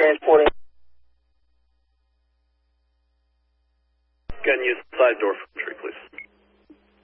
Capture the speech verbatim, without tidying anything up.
transporting. Can you use side door for entry, please?